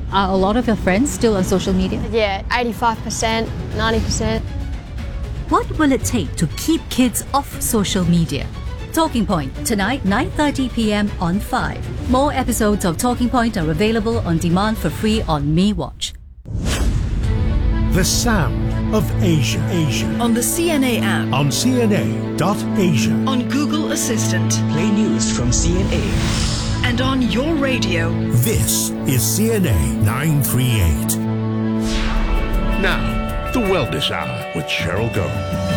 Are a lot of your friends still on social media? Yeah, 85%, 90%. What will it take to keep kids off social media? Talking Point, tonight 9:30 p.m. on 5. More episodes of Talking Point are available on demand for free on MeWatch. The sound of Asia. On the CNA app. On CNA.Asia. On Google Assistant. Play news from CNA. And on your radio. This is CNA 938. Now, the Wellness Hour with Cheryl Goh.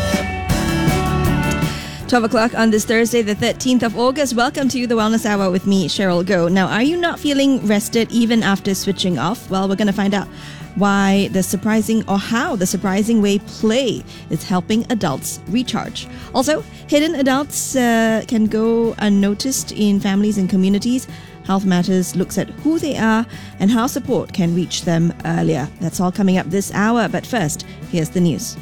12 o'clock on this Thursday, the 13th of August. Welcome to the Wellness Hour with me, Cheryl Goh. Now, are you not feeling rested even after switching off? Well, we're going to find out how the surprising way play is helping adults recharge. Also, hidden adults can go unnoticed in families and communities. Health Matters looks at who they are and how support can reach them earlier. That's all coming up this hour. But first, here's the news.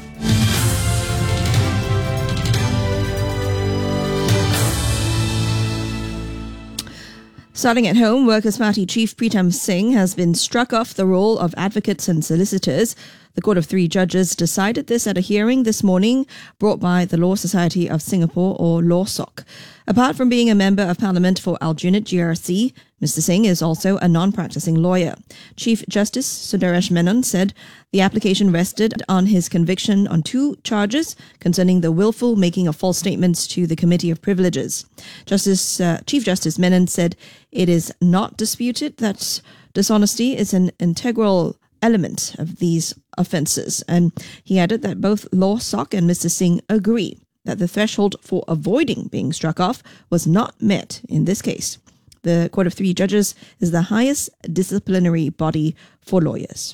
Starting at home, Workers' Party Chief Pritam Singh has been struck off the role of advocates and solicitors. The Court of Three Judges decided this at a hearing this morning brought by the Law Society of Singapore, or LawSOC. Apart from being a Member of Parliament for Aljunied GRC, Mr. Singh is also a non-practicing lawyer. Chief Justice Sundaresh Menon said the application rested on his conviction on 2 charges concerning the willful making of false statements to the Committee of Privileges. Chief Justice Menon said it is not disputed that dishonesty is an integral element of these offences, and he added that both LawSOC and Mr. Singh agree that the threshold for avoiding being struck off was not met in this case. The Court of Three Judges is the highest disciplinary body for lawyers.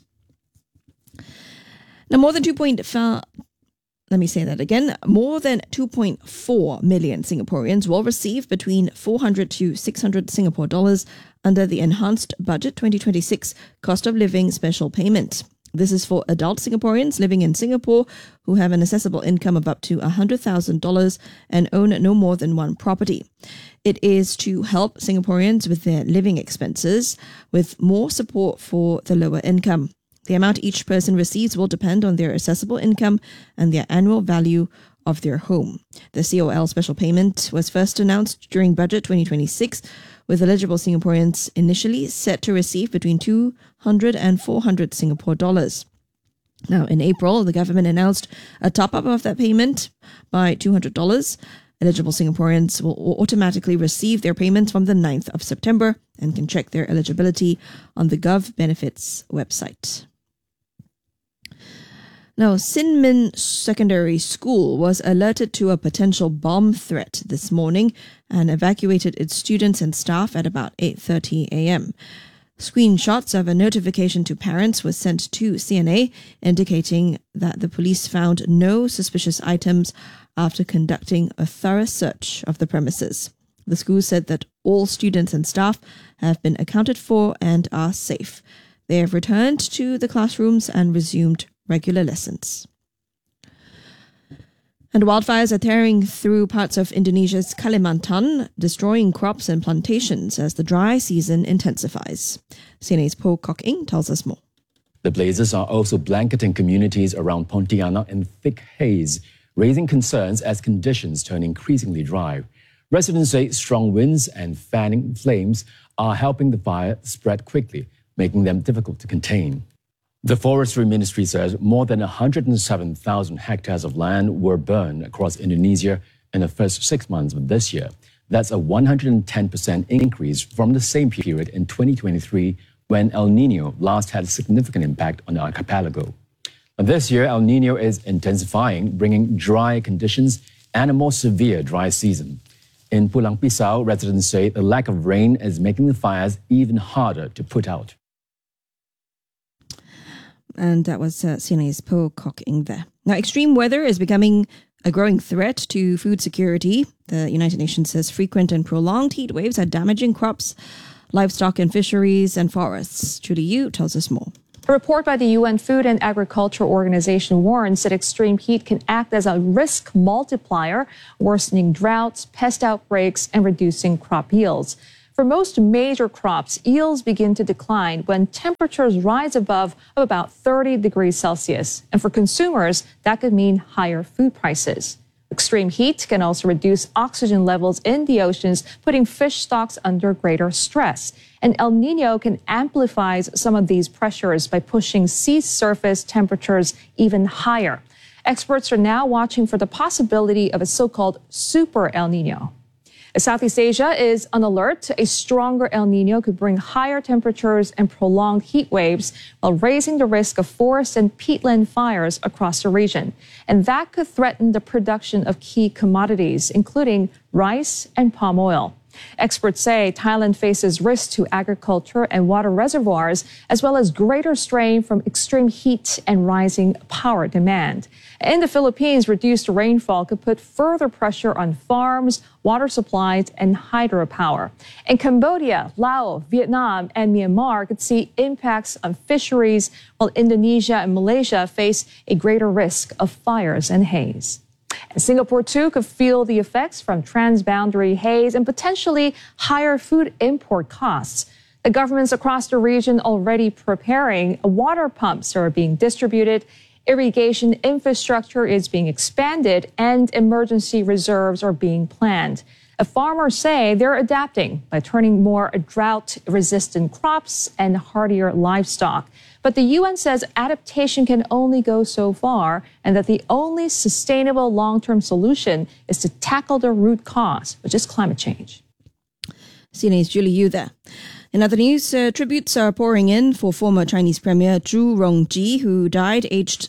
Now, more than 2.4 million Singaporeans will receive between 400 to 600 Singapore dollars under the Enhanced Budget 2026 Cost of Living Special Payment. This is for adult Singaporeans living in Singapore who have an assessable income of up to $100,000 and own no more than one property. It is to help Singaporeans with their living expenses, with more support for the lower income. The amount each person receives will depend on their assessable income and their annual value of their home. The COL special payment was first announced during Budget 2026, with eligible Singaporeans initially set to receive between 200 and 400 Singapore dollars. Now, in April, the government announced a top-up of that payment by $200. Eligible Singaporeans will automatically receive their payments from the 9th of September and can check their eligibility on the Gov Benefits website. Now, Sin Min Secondary School was alerted to a potential bomb threat this morning and evacuated its students and staff at about 8:30 a.m. Screenshots of a notification to parents were sent to CNA indicating that the police found no suspicious items after conducting a thorough search of the premises. The school said that all students and staff have been accounted for and are safe. They have returned to the classrooms and resumed regular lessons. And wildfires are tearing through parts of Indonesia's Kalimantan, destroying crops and plantations as the dry season intensifies. CNA's Po Kok Ing tells us more. The blazes are also blanketing communities around Pontianak in thick haze, raising concerns as conditions turn increasingly dry. Residents say strong winds and fanning flames are helping the fire spread quickly, making them difficult to contain. The Forestry Ministry says more than 107,000 hectares of land were burned across Indonesia in the first 6 months of this year. That's a 110% increase from the same period in 2023, when El Niño last had a significant impact on the archipelago. This year, El Niño is intensifying, bringing dry conditions and a more severe dry season. In Pulang Pisau, residents say the lack of rain is making the fires even harder to put out. And that was CNA's Po Kok Ing there. Now, extreme weather is becoming a growing threat to food security. The United Nations says frequent and prolonged heat waves are damaging crops, livestock and fisheries and forests. Julie Yu tells us more. A report by the UN Food and Agriculture Organization warns that extreme heat can act as a risk multiplier, worsening droughts, pest outbreaks, and reducing crop yields. For most major crops, yields begin to decline when temperatures rise above about 30 degrees Celsius. And for consumers, that could mean higher food prices. Extreme heat can also reduce oxygen levels in the oceans, putting fish stocks under greater stress. And El Nino can amplify some of these pressures by pushing sea surface temperatures even higher. Experts are now watching for the possibility of a so-called super El Nino. Southeast Asia is on alert. A stronger El Nino could bring higher temperatures and prolonged heat waves while raising the risk of forest and peatland fires across the region. And that could threaten the production of key commodities, including rice and palm oil. Experts say Thailand faces risks to agriculture and water reservoirs, as well as greater strain from extreme heat and rising power demand. In the Philippines, reduced rainfall could put further pressure on farms, water supplies, and hydropower. In Cambodia, Laos, Vietnam, and Myanmar could see impacts on fisheries, while Indonesia and Malaysia face a greater risk of fires and haze. And Singapore, too, could feel the effects from transboundary haze and potentially higher food import costs. The governments across the region already preparing. Water pumps are being distributed, irrigation infrastructure is being expanded, and emergency reserves are being planned. Farmers say they're adapting by turning more drought-resistant crops and hardier livestock. But the UN says adaptation can only go so far and that the only sustainable long-term solution is to tackle the root cause, which is climate change. CNA's Julie Yu there. In other news, tributes are pouring in for former Chinese Premier Zhu Rongji, who died aged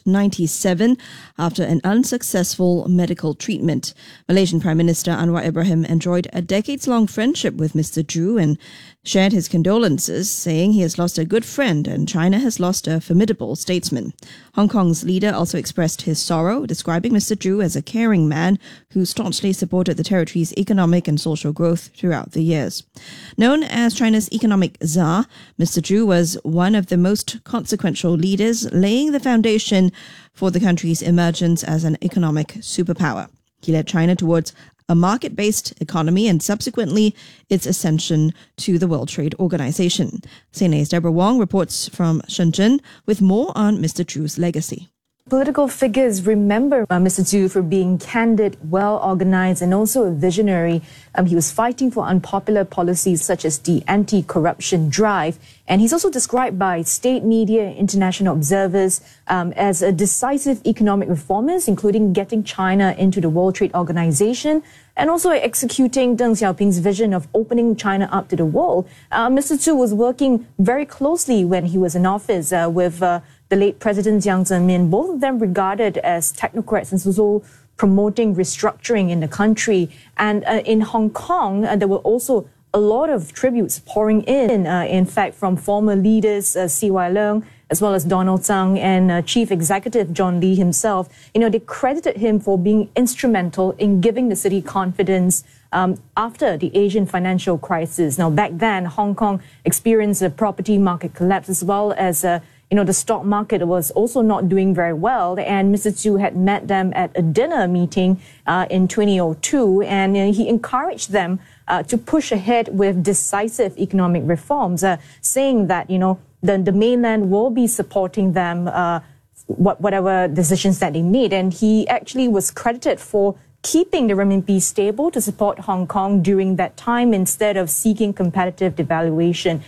97 after an unsuccessful medical treatment. Malaysian Prime Minister Anwar Ibrahim enjoyed a decades-long friendship with Mr. Zhu and shared his condolences, saying he has lost a good friend and China has lost a formidable statesman. Hong Kong's leader also expressed his sorrow, describing Mr. Zhu as a caring man who staunchly supported the territory's economic and social growth throughout the years. Known as China's economic czar, Mr. Zhu was one of the most consequential leaders, laying the foundation for the country's emergence as an economic superpower. He led China towards a market-based economy and subsequently its ascension to the World Trade Organization. CNA's Deborah Wong reports from Shenzhen with more on Mr. Zhu's legacy. Political figures remember Mr. Zhu for being candid, well-organized, and also a visionary. He was fighting for unpopular policies such as the anti-corruption drive. And he's also described by state media, international observers, as a decisive economic reformist, including getting China into the World Trade Organization and also executing Deng Xiaoping's vision of opening China up to the world. Mr. Zhu was working very closely when he was in office with the late President Jiang Zemin, both of them regarded as technocrats and also promoting restructuring in the country. And in Hong Kong, there were also a lot of tributes pouring in fact, from former leaders C.Y. Leung, as well as Donald Tsang and Chief Executive John Lee himself. You know, they credited him for being instrumental in giving the city confidence after the Asian financial crisis. Now, back then, Hong Kong experienced a property market collapse as well as the stock market was also not doing very well, and Mr. Zhu had met them at a dinner meeting in 2002, and he encouraged them to push ahead with decisive economic reforms, saying that, the mainland will be supporting them, whatever decisions that they made. And he actually was credited for keeping the renminbi stable to support Hong Kong during that time instead of seeking competitive devaluation.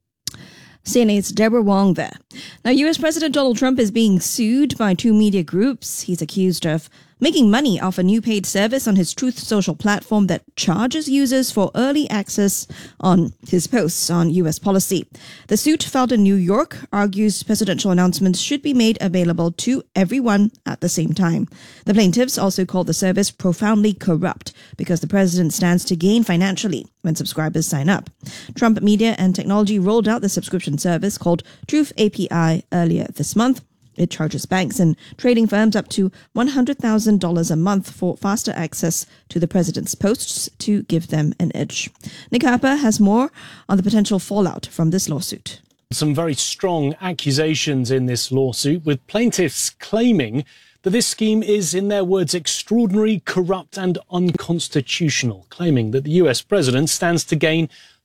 CNA's Deborah Wong there. Now, US President Donald Trump is being sued by two media groups. He's accused of making money off a new paid service on his Truth Social platform that charges users for early access on his posts on US policy. The suit filed in New York argues presidential announcements should be made available to everyone at the same time. The plaintiffs also call the service profoundly corrupt because the president stands to gain financially when subscribers sign up. Trump Media and Technology rolled out the subscription service called Truth API earlier this month. It charges banks and trading firms up to $100,000 a month for faster access to the president's posts to give them an edge. Nick Harper has more on the potential fallout from this lawsuit. Some very strong accusations in this lawsuit, with plaintiffs claiming that this scheme is, in their words, extraordinary, corrupt and unconstitutional, claiming that the US president stands to gain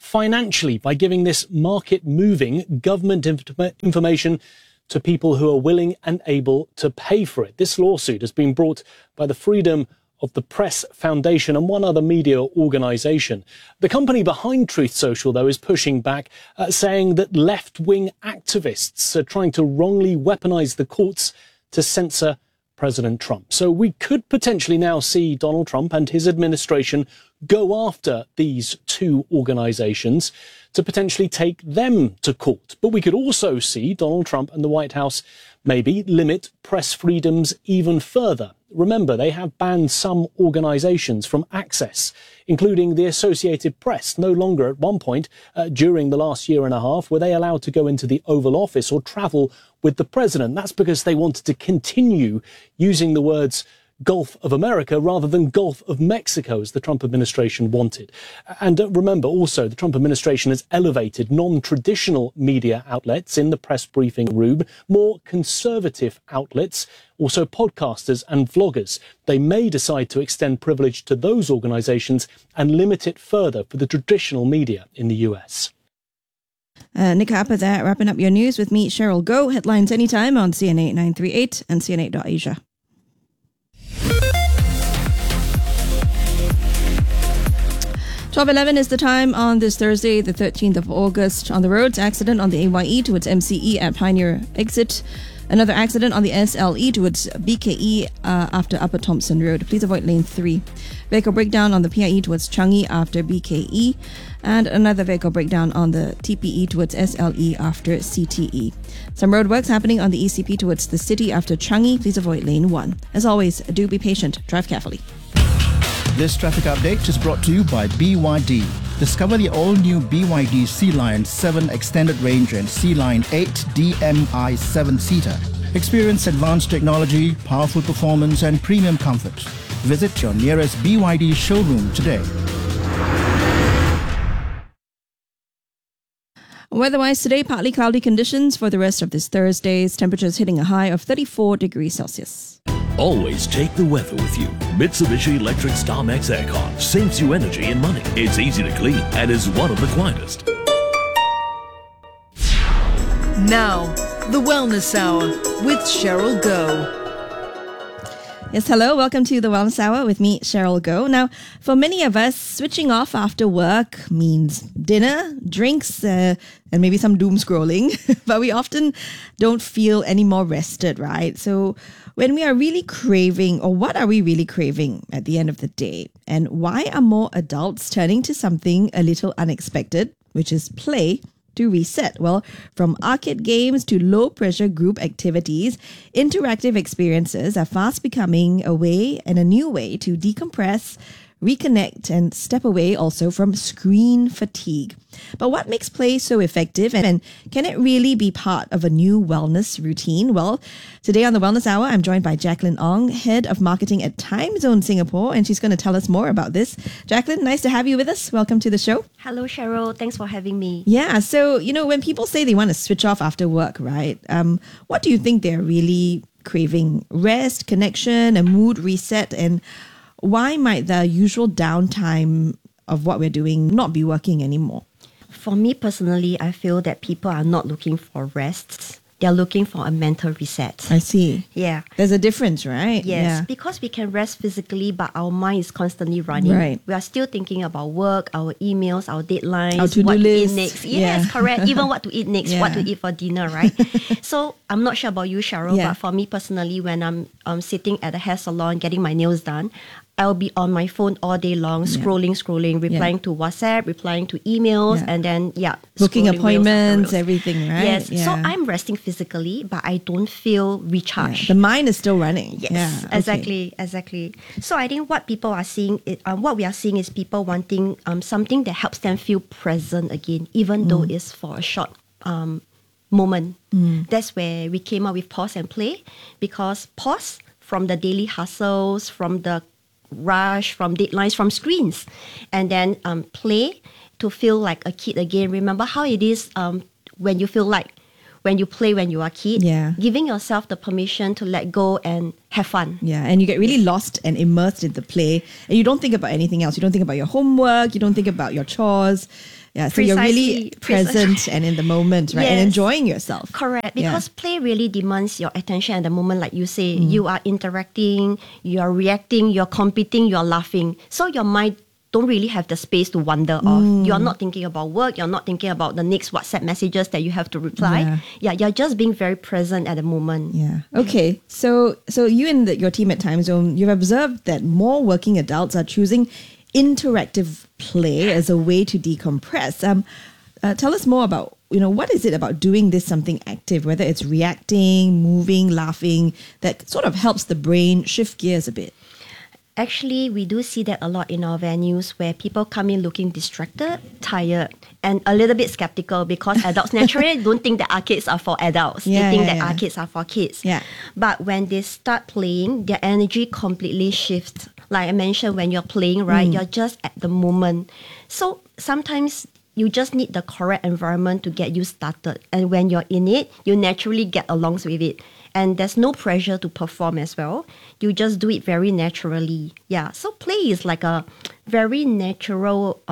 financially by giving this market-moving government information to people who are willing and able to pay for it. This lawsuit has been brought by the Freedom of the Press Foundation and one other media organisation. The company behind Truth Social, though, is pushing back, saying that left-wing activists are trying to wrongly weaponise the courts to censor President Trump. So we could potentially now see Donald Trump and his administration go after these two organisations to potentially take them to court. But we could also see Donald Trump and the White House maybe limit press freedoms even further. Remember, they have banned some organisations from access, including the Associated Press. No longer at one point during the last year and a half were they allowed to go into the Oval Office or travel with the president. That's because they wanted to continue using the words Gulf of America rather than Gulf of Mexico, as the Trump administration wanted. And remember also, the Trump administration has elevated non-traditional media outlets in the press briefing room, more conservative outlets, also podcasters and vloggers. They may decide to extend privilege to those organisations and limit it further for the traditional media in the US. Nick Harper there, wrapping up your news with me, Cheryl Goh. Headlines anytime on CNA 938 and CNA.Asia. 12:11 is the time on this Thursday, the 13th of August. On the roads, accident on the AYE towards MCE at Pioneer Exit. Another accident on the SLE towards BKE after Upper Thompson Road. Please avoid lane 3. Vehicle breakdown on the PIE towards Changi after BKE. And another vehicle breakdown on the TPE towards SLE after CTE. Some roadworks happening on the ECP towards the city after Changi. Please avoid lane 1. As always, do be patient. Drive carefully. This traffic update is brought to you by BYD. Discover the all-new BYD Sea Lion 7 Extended Range and Sea Lion 8 DMI 7-seater. Experience advanced technology, powerful performance and premium comfort. Visit your nearest BYD showroom today. Weather-wise today, partly cloudy conditions for the rest of this Thursday's temperatures hitting a high of 34 degrees Celsius. Always take the weather with you. Mitsubishi Electric StarMax Aircon saves you energy and money. It's easy to clean and is one of the quietest. Now, the Wellness Hour with Cheryl Goh. Yes, hello. Welcome to the Wellness Hour with me, Cheryl Goh. Now, for many of us, switching off after work means dinner, drinks, and maybe some doom scrolling. But we often don't feel any more rested, right? So when we are really craving, or what are we really craving at the end of the day? And why are more adults turning to something a little unexpected, which is play, to reset? Well, from arcade games to low-pressure group activities, interactive experiences are fast becoming a way and a new way to decompress, reconnect, and step away also from screen fatigue. But what makes play so effective, and can it really be part of a new wellness routine? Well, today on the Wellness Hour, I'm joined by Jacqueline Ong, Head of Marketing at Time Zone Singapore, and she's going to tell us more about this. Jacqueline, nice to have you with us. Welcome to the show. Hello, Cheryl. Thanks for having me. Yeah, so, when people say they want to switch off after work, right? What do you think they're really craving? Rest, connection, a mood reset, and why might the usual downtime of what we're doing not be working anymore? For me personally, I feel that people are not looking for rests. They're looking for a mental reset. I see. Yeah. There's a difference, right? Yes, because we can rest physically, but our mind is constantly running. Right. We are still thinking about work, our emails, our deadlines, our to-do what list. to eat next. Yes, correct. Even what to eat next, what to eat for dinner, right? So I'm not sure about you, Cheryl, but for me personally, when I'm sitting at a hair salon getting my nails done, I'll be on my phone all day long, scrolling, replying to WhatsApp, replying to emails, and then, booking appointments, everything, right? Yes. So I'm resting physically, but I don't feel recharged. The mind is still running. Yes, exactly. So I think what people are seeing, what we are seeing is people wanting something that helps them feel present again, even though it's for a short moment. That's where we came up with pause and play, because pause from the daily hustles, from the rush, from deadlines, from screens, and then play to feel like a kid again. Remember how it is when you feel like when you play when you are a kid, giving yourself the permission to let go and have fun. Yeah, and you get really lost and immersed in the play, and you don't think about anything else. You don't think about your homework, you don't think about your chores. Yeah, so you're really Precisely. present and in the moment, right? And Yes. enjoying yourself. Correct, Yeah. because play really demands your attention at the moment. Like you say, you are interacting, you are reacting, you're competing, you're laughing. So your mind don't really have the space to wander off. You're not thinking about work, you're not thinking about the next WhatsApp messages that you have to reply. Yeah, you're just being very present at the moment. Yeah. Okay. So you and your team at Time Zone, you've observed that more working adults are choosing interactive play as a way to decompress. Tell us more about, what is it about doing this something active, whether it's reacting, moving, laughing, that sort of helps the brain shift gears a bit? Actually, we do see that a lot in our venues where people come in looking distracted, tired, and a little bit skeptical because adults naturally don't think that arcades are for adults. Yeah, they think yeah, that yeah. arcades are for kids. Yeah. But when they start playing, their energy completely shifts. Like I mentioned, when you're playing, right, you're just at the moment. So sometimes you just need the correct environment to get you started. And when you're in it, you naturally get along with it. And there's no pressure to perform as well. You just do it very naturally. Yeah. So play is like a very natural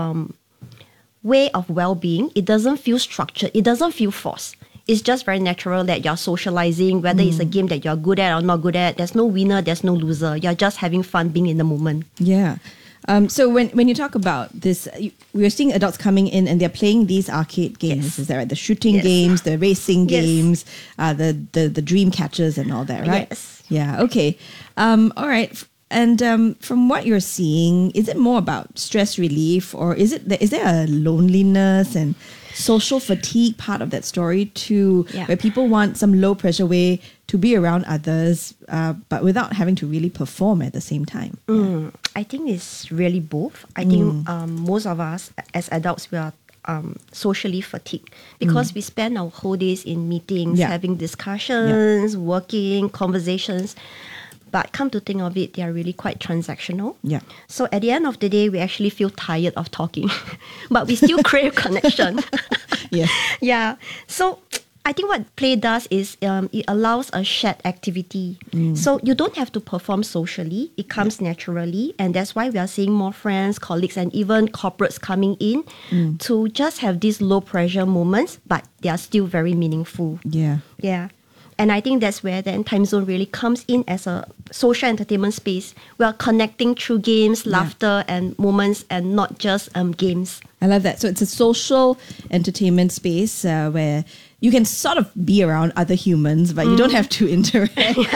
way of well-being. It doesn't feel structured. It doesn't feel forced. It's just very natural that you're socializing, whether it's a game that you're good at or not good at. There's no winner, there's no loser. You're just having fun being in the moment. Yeah. So when you talk about this, we're seeing adults coming in and they're playing these arcade games. Yes. Is that right? The shooting Yes. games, the racing Yes. games, the dream catchers and all that, right? Yes. Yeah. Okay. All right. And from what you're seeing, is it more about stress relief, or is there a loneliness and social fatigue part of that story too, Yeah. where people want some low pressure way to be around others, but without having to really perform at the same time? I think it's really both. I think most of us as adults, we are socially fatigued because we spend our whole days in meetings, Yeah. having discussions, working, conversations. But come to think of it, they are really quite transactional. Yeah. So at the end of the day, we actually feel tired of talking, but we still crave connection. Yeah. Yeah. So I think what play does is it allows a shared activity. So you don't have to perform socially. It comes naturally. And that's why we are seeing more friends, colleagues, and even corporates coming in to just have these low pressure moments, but they are still very meaningful. Yeah. Yeah. And I think that's where then Time Zone really comes in as a social entertainment space. We are connecting through games, laughter, and moments, and not just games. I love that. So it's a social entertainment space where you can sort of be around other humans, but you don't have to interact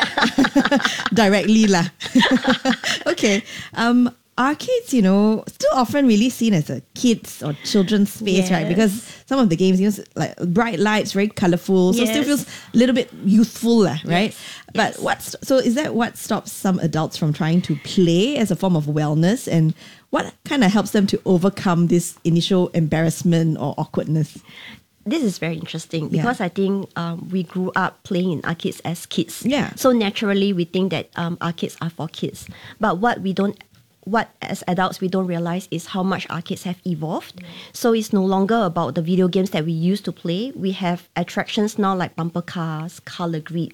directly lah. Okay. Arcades, still often really seen as a kids or children's space, right? Yes. Because some of the games, like bright lights, very colourful, so still Yes. feels a little bit youthful, lah, right? Yes. But Yes. is that what stops some adults from trying to play as a form of wellness, and what kind of helps them to overcome this initial embarrassment or awkwardness? This is very interesting because I think we grew up playing in arcades as kids. Yeah. So naturally, we think that arcades are for kids. But what as adults we don't realize is how much arcades have evolved. So it's no longer about the video games that we used to play. We have attractions now like bumper cars, color grid,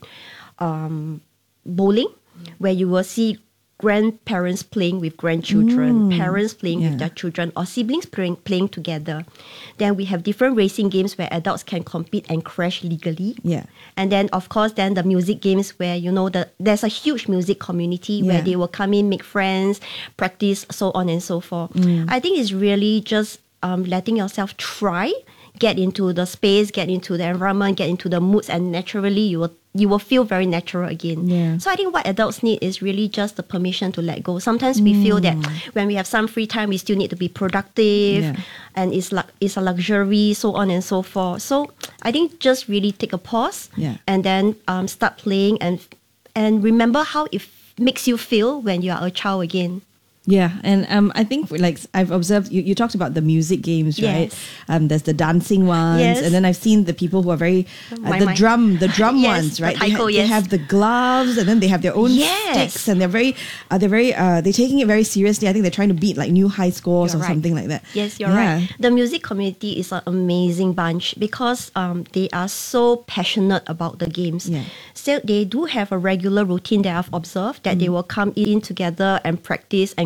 bowling, where you will see grandparents playing with grandchildren, parents playing with their children, or siblings playing together. Then we have different racing games where adults can compete and crash legally. Yeah. And then, of course, then the music games where, there's a huge music community where they will come in, make friends, practice, so on and so forth. I think it's really just letting yourself try, get into the space, get into the environment, get into the moods, and naturally you will feel very natural again. Yeah. So I think what adults need is really just the permission to let go. Sometimes we feel that when we have some free time, we still need to be productive, and it's a luxury, so on and so forth. So I think just really take a pause, and then start playing and remember how it makes you feel when you are a child again. Yeah, and I think like I've observed, you talked about the music games, right? Yes. There's the dancing ones, Yes. and then I've seen the people who are very the drum yes, ones, right? The taiko, they have the gloves, and then they have their own sticks, and they're taking it very seriously. I think they're trying to beat like new high scores You're or something like that. Yes, you're right. The music community is an amazing bunch because they are so passionate about the games. Yeah. So they do have a regular routine that I've observed that they will come in together and practice and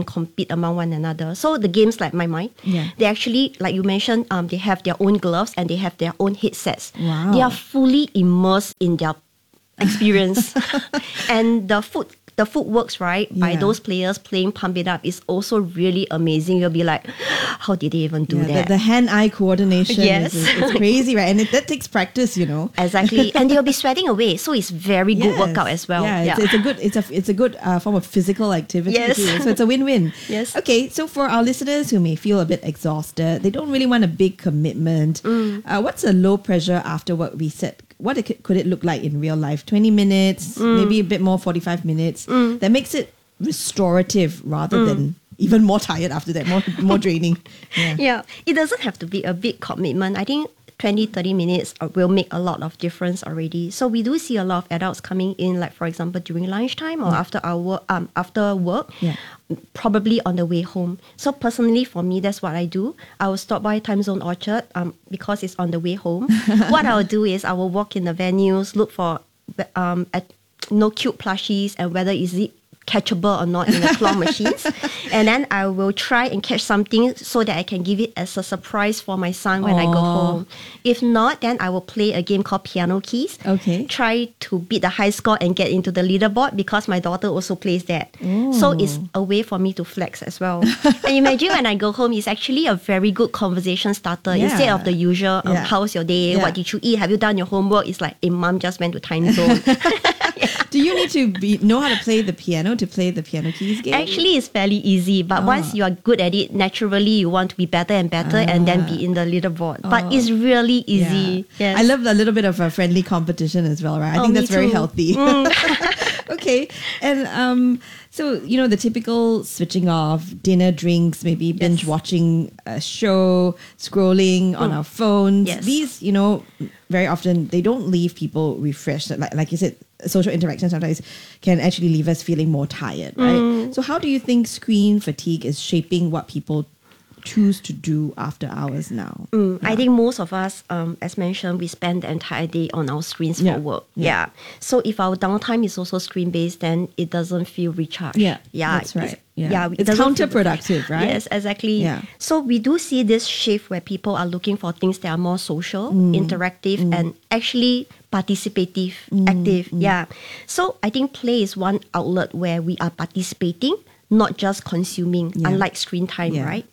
and compete among one another. So the games like My Mind, they actually, like you mentioned, they have their own gloves and they have their own headsets. Wow. They are fully immersed in their experience. And the footworks, right, by those players playing Pump It Up is also really amazing. You'll be like, how did they even do that? The hand-eye coordination Yes. is crazy, right? And that takes practice, you know. Exactly. And they'll be sweating away. So it's very good workout as well. Yeah, it's a good form of physical activity Yes. too. So it's a win-win. Yes. Okay, so for our listeners who may feel a bit exhausted, they don't really want a big commitment. What's a low pressure after work reset? What could it look like in real life? 20 minutes, maybe a bit more, 45 minutes. That makes it restorative rather than even more tired after that, more draining. Yeah, it doesn't have to be a big commitment. I think 20-30 minutes will make a lot of difference already. So we do see a lot of adults coming in, like for example during lunchtime or after work, probably on the way home. So personally for me, that's what I do. I will stop by Timezone Orchard because it's on the way home. What I'll do is I will walk in the venues, look for cute plushies and whether is it catchable or not in the claw machines, and then I will try and catch something so that I can give it as a surprise for my son when I go home. If not, then I will play a game called Piano Keys. Okay. Try to beat the high score and get into the leaderboard because my daughter also plays that. So it's a way for me to flex as well. And imagine when I go home, it's actually a very good conversation starter instead of the usual how's your day, what did you eat, have you done your homework? It's like, mom just went to Timezone. Do you need to know how to play the piano to play the Piano Keys game? Actually, it's fairly easy, but once you are good at it, naturally you want to be better and better and then be in the leaderboard. But it's really easy. Yes. I love a little bit of a friendly competition as well, right? I think that's very healthy. Okay. And so, you know, the typical switching off, dinner, drinks, maybe binge watching a show, scrolling on our phones. Yes. These, you know, very often they don't leave people refreshed. Like you said, social interaction sometimes can actually leave us feeling more tired, right? So how do you think screen fatigue is shaping what people choose to do after hours now? I think most of us, as mentioned, we spend the entire day on our screens for work. Yeah. So if our downtime is also screen-based, then it doesn't feel recharged. Yeah, that's right. It's counterproductive, right? Yes, exactly. Yeah. So we do see this shift where people are looking for things that are more social, interactive, and actually participative, active. Yeah. So I think play is one outlet where we are participating, not just consuming, unlike screen time, right?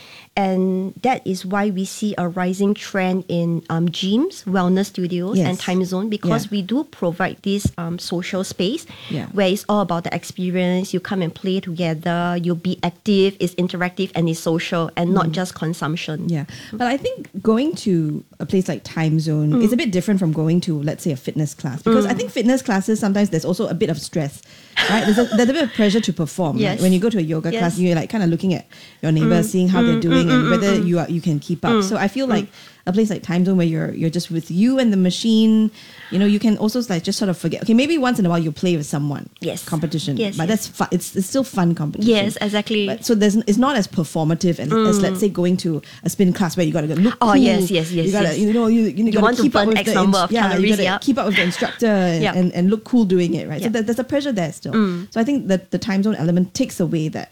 And that is why we see a rising trend in gyms, wellness studios, and Timezone, because we do provide this social space where it's all about the experience. You come and play together, you'll be active, it's interactive, and it's social, and not just consumption. Yeah. But I think going to a place like Timezone is a bit different from going to, let's say, a fitness class. Because I think fitness classes, sometimes there's also a bit of stress, right? There's a bit of pressure to perform. Yes. Right? When you go to a yoga class, you're like kind of looking at your neighbors, seeing how they're doing and whether you can keep up. So I feel like a place like Timezone where you're just with you and the machine, you know, you can also like just sort of forget. Okay, maybe once in a while you play with someone. Yes. Competition. Yes. But that's fun. It's still fun competition. Yes, exactly. But, so it's not as performative as let's say going to a spin class where you got to look cool. Yes. You got to, you know, you got want to keep to up burn with X the number of calories. you got to keep up with the instructor and look cool doing it, right? So there's a pressure there still. So I think that the Timezone element takes away that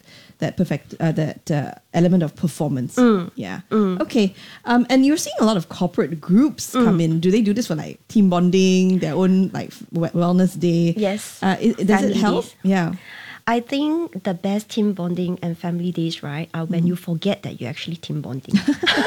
element of performance. Okay. And you're seeing a lot of corporate groups come in. Do they do this for like team bonding, their own like wellness day? Yes. Does it help? Days. Yeah. I think the best team bonding and family days, right, are when you forget that you're actually team bonding.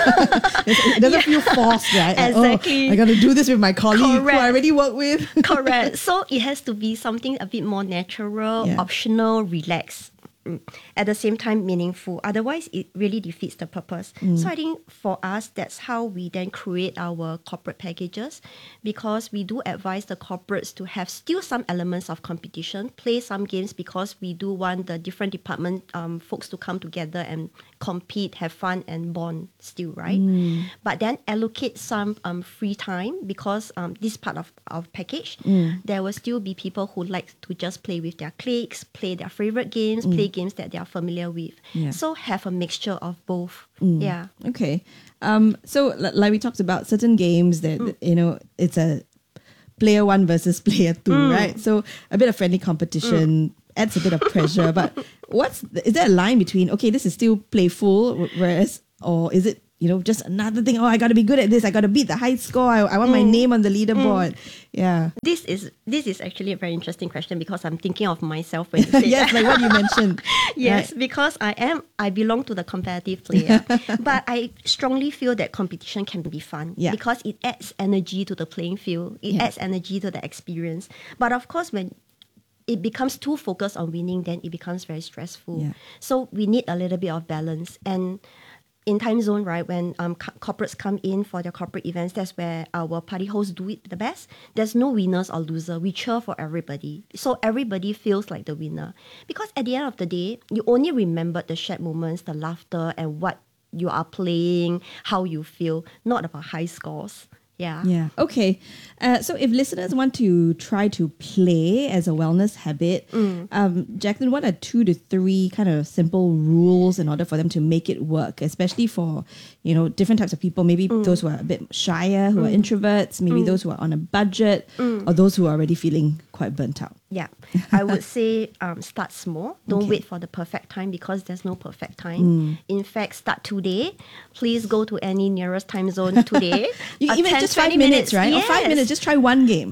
It doesn't feel forced, right? Like, Exactly. I got to do this with my colleague who I already work with. Correct. So it has to be something a bit more natural, optional, relaxed. At the same time meaningful. Otherwise, it really defeats the purpose. So I think for us, that's how we then create our corporate packages, because we do advise the corporates to have still some elements of competition, play some games, because we do want the different department folks to come together and compete, have fun and bond still, right? But then allocate some free time, because this part of our package, there will still be people who like to just play with their cliques, play their favorite games, play games that they are familiar with. So have a mixture of both. Yeah. Okay. So like we talked about, certain games that, you know, it's a player one versus player two, right? So a bit of friendly competition, adds a bit of pressure. But is there a line between, okay, this is still playful, whereas, or is it, just another thing? Oh, I got to be good at this. I got to beat the high score. I want my name on the leaderboard. Yeah. This is actually a very interesting question because I'm thinking of myself when you say yes, that. like what you mentioned. Yes, right? Because I belong to the competitive player. But I strongly feel that competition can be fun because it adds energy to the playing field. It adds energy to the experience. But of course, when it becomes too focused on winning, then it becomes very stressful. Yeah. So we need a little bit of balance. And in Time Zone, right, when corporates come in for their corporate events, that's where our party hosts do it the best. There's no winners or loser. We cheer for everybody. So everybody feels like the winner. Because at the end of the day, you only remember the shared moments, the laughter, and what you are playing, how you feel, not about high scores. Yeah. Yeah. Okay. So if listeners want to try to play as a wellness habit, Jacqueline, what are 2 to 3 kind of simple rules in order for them to make it work, especially for, different types of people, maybe those who are a bit shyer, who are introverts, maybe those who are on a budget, or those who are already feeling quite burnt out? Yeah, I would say start small. Don't wait for the perfect time because there's no perfect time. In fact, start today. Please go to any nearest time zone today. You even just 5 minutes, right? Yes. Or 5 minutes, just try one game.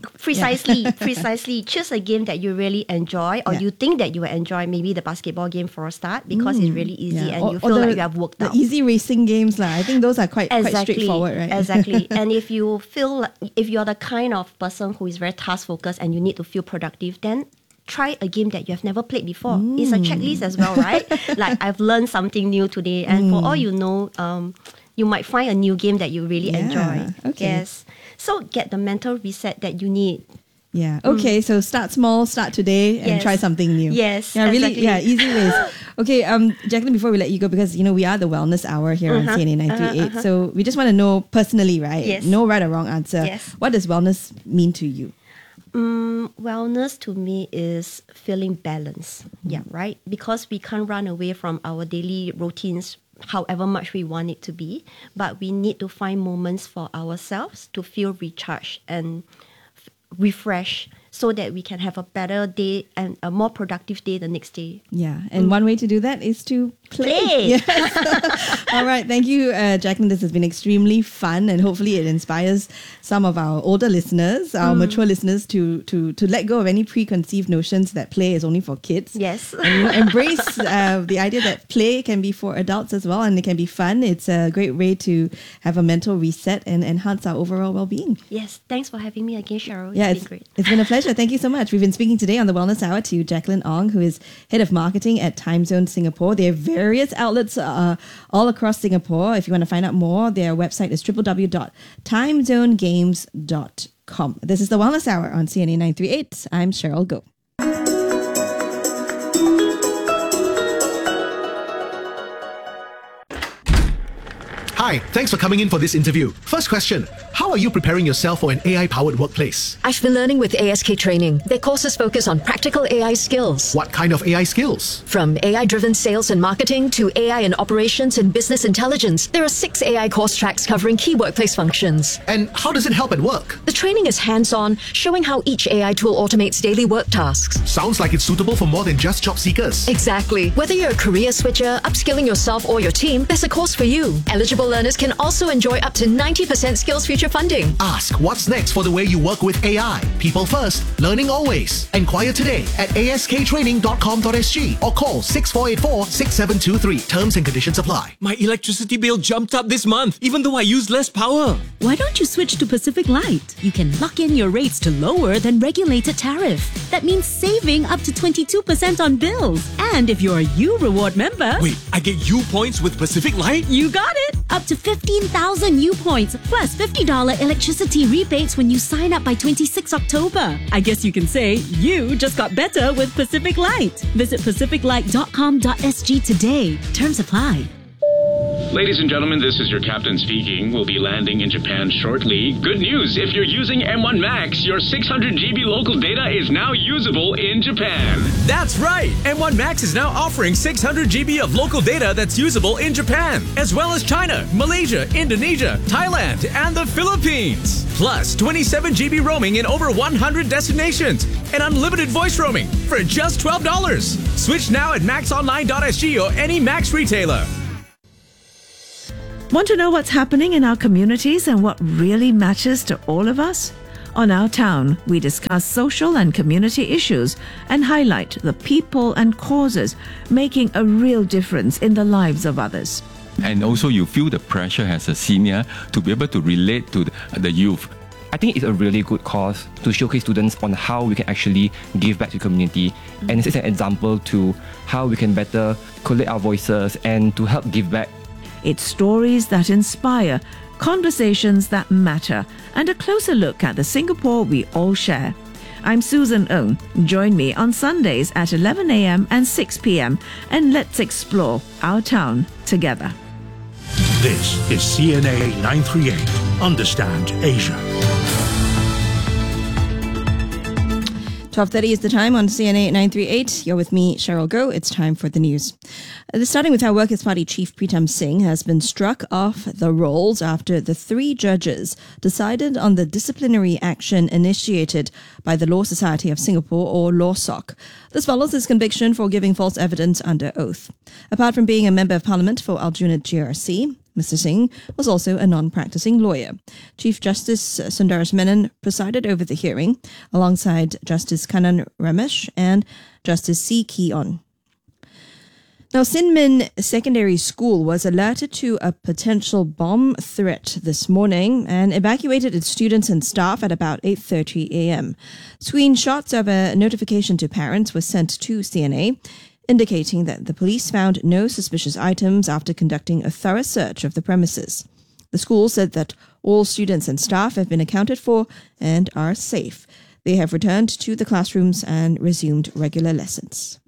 Precisely. Choose a game that you really enjoy or you think that you will enjoy, maybe the basketball game for a start because it's really easy and you feel like you have worked out. The easy racing games, I think those are quite straightforward, right? Exactly. And if you feel like, if you're the kind of person who is very task focused and you need to feel productive, then try a game that you have never played before. It's a checklist as well, right? Like I've learned something new today, and for all you know, you might find a new game that you really enjoy. Okay. Yes. So get the mental reset that you need. Yeah. Okay. So start small, start today, and try something new. Yes. Yeah. Really. Exactly. Yeah. Easy ways. Okay. Jacqueline, before we let you go, because we are the Wellness Hour here on CNA 938, so we just want to know personally, right? Yes. No right or wrong answer. Yes. What does wellness mean to you? Wellness to me is feeling balance. Yeah, right? Because we can't run away from our daily routines, however much we want it to be, but we need to find moments for ourselves to feel recharged and refreshed so that we can have a better day and a more productive day the next day. Yeah, and one way to do that is to play. Yes. All right, thank you, Jacqueline. This has been extremely fun, and hopefully it inspires some of our older listeners, our mature listeners, to let go of any preconceived notions that play is only for kids. Yes. And embrace the idea that play can be for adults as well, and it can be fun. It's a great way to have a mental reset and enhance our overall well-being. Yes, thanks for having me again, Cheryl. It's been great. It's been a pleasure. Thank you so much. We've been speaking today on the Wellness Hour to Jacqueline Ong, who is Head of Marketing at Time Zone Singapore. There are various outlets all across Singapore. If you want to find out more, their website is www.timezonegames.com. This is the Wellness Hour on CNA 938. I'm Cheryl Goh. Hi, thanks for coming in for this interview. First question, how are you preparing yourself for an AI-powered workplace? I've been learning with ASK Training. Their courses focus on practical AI skills. What kind of AI skills? From AI-driven sales and marketing to AI and operations and business intelligence, there are 6 AI course tracks covering key workplace functions. And how does it help at work? The training is hands-on, showing how each AI tool automates daily work tasks. Sounds like it's suitable for more than just job seekers. Exactly. Whether you're a career switcher, upskilling yourself or your team, there's a course for you. Eligible learners can also enjoy up to 90% Skills Future funding. Ask what's next for the way you work with AI. People first, learning always. Enquire today at asktraining.com.sg or call 6484-6723. Terms and conditions apply. My electricity bill jumped up this month, even though I use less power. Why don't you switch to Pacific Light? You can lock in your rates to lower than regulated tariff. That means saving up to 22% on bills. And if you're a U Reward member... Wait, I get U points with Pacific Light? You got it! Up to 15,000 U points, plus $50 electricity rebates when you sign up by 26 October. I guess you can say you just got better with Pacific Light. Visit pacificlight.com.sg today. Terms apply. Ladies and gentlemen, this is your captain speaking. We'll be landing in Japan shortly. Good news, if you're using M1 Max, your 600 GB local data is now usable in Japan. That's right! M1 Max is now offering 600 GB of local data that's usable in Japan, as well as China, Malaysia, Indonesia, Thailand, and the Philippines. Plus 27 GB roaming in over 100 destinations and unlimited voice roaming for just $12. Switch now at maxonline.sg or any Max retailer. Want to know what's happening in our communities and what really matters to all of us? On Our Town, we discuss social and community issues and highlight the people and causes making a real difference in the lives of others. And also you feel the pressure as a senior to be able to relate to the youth. I think it's a really good cause to showcase students on how we can actually give back to the community. And it's an example to how we can better collect our voices and to help give back. It's stories that inspire, conversations that matter, and a closer look at the Singapore we all share. I'm Susan Ng. Join me on Sundays at 11 a.m. and 6 p.m. and let's explore our town together. This is CNA 938. Understand Asia. 12:30 is the time on CNA 938. You're with me, Cheryl Goh. It's time for the news. Starting with our Workers' Party chief, Pritam Singh, has been struck off the rolls after the 3 judges decided on the disciplinary action initiated by the Law Society of Singapore, or LawSOC. This follows his conviction for giving false evidence under oath. Apart from being a Member of Parliament for Aljunied GRC, Mr. Singh was also a non-practicing lawyer. Chief Justice Sundaras Menon presided over the hearing alongside Justice Kanan Ramesh and Justice C. Keon. Now, Sin Min Secondary School was alerted to a potential bomb threat this morning and evacuated its students and staff at about 8:30 a.m. Screenshots of a notification to parents were sent to CNA, indicating that the police found no suspicious items after conducting a thorough search of the premises. The school said that all students and staff have been accounted for and are safe. They have returned to the classrooms and resumed regular lessons.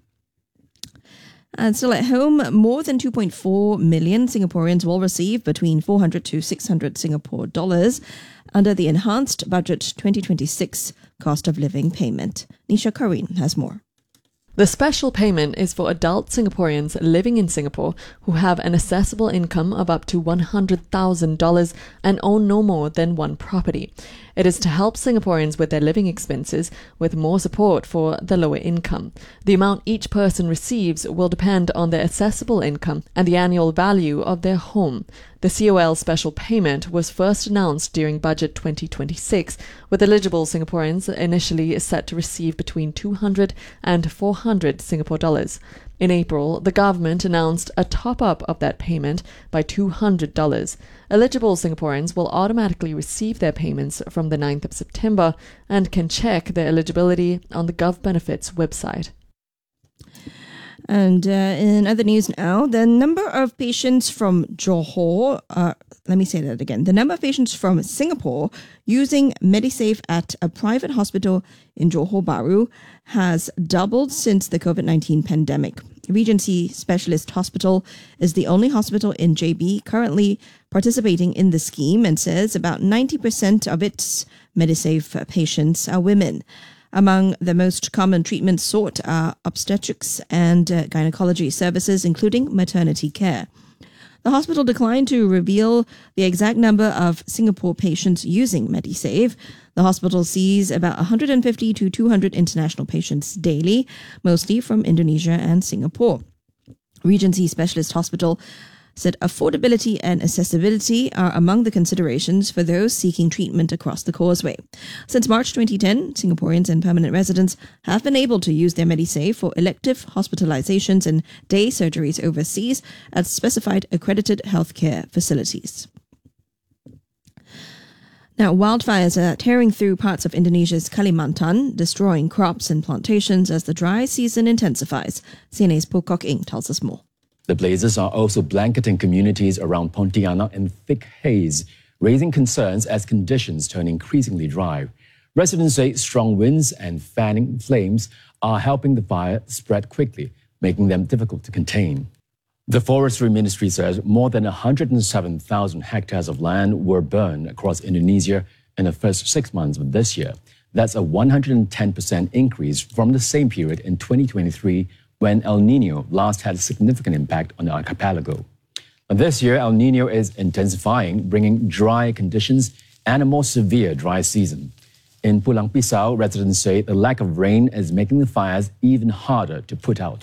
And still at home, more than 2.4 million Singaporeans will receive between 400 to 600 Singapore dollars under the Enhanced Budget 2026 Cost of Living Payment. Nisha Karin has more. The special payment is for adult Singaporeans living in Singapore who have an assessable income of up to $100,000 and own no more than one property. It is to help Singaporeans with their living expenses with more support for the lower income. The amount each person receives will depend on their assessable income and the annual value of their home. The COL special payment was first announced during Budget 2026, with eligible Singaporeans initially set to receive between 200 and 400 Singapore dollars. In April, the government announced a top-up of that payment by $200. Eligible Singaporeans will automatically receive their payments from the 9th of September and can check their eligibility on the GovBenefits website. And in other news now, the number of patients from Johor, let me say that again. The number of patients from Singapore using MediSave at a private hospital in Johor Bahru has doubled since the COVID-19 pandemic. Regency Specialist Hospital is the only hospital in JB currently participating in the scheme and says about 90% of its MediSave patients are women. Among the most common treatments sought are obstetrics and gynecology services, including maternity care. The hospital declined to reveal the exact number of Singapore patients using MediSave. The hospital sees about 150 to 200 international patients daily, mostly from Indonesia and Singapore. Regency Specialist Hospital said affordability and accessibility are among the considerations for those seeking treatment across the causeway. Since March 2010, Singaporeans and permanent residents have been able to use their MediSave for elective hospitalizations and day surgeries overseas at specified accredited healthcare facilities. Now, wildfires are tearing through parts of Indonesia's Kalimantan, destroying crops and plantations as the dry season intensifies. CNA's Pokok Ing tells us more. The blazes are also blanketing communities around Pontianak in thick haze, raising concerns as conditions turn increasingly dry. Residents say strong winds and fanning flames are helping the fire spread quickly, making them difficult to contain. The Forestry Ministry says more than 107,000 hectares of land were burned across Indonesia in the first 6 months of this year. That's a 110% increase from the same period in 2023 when El Nino last had a significant impact on the archipelago. This year, El Nino is intensifying, bringing dry conditions and a more severe dry season. In Pulang Pisau, residents say the lack of rain is making the fires even harder to put out.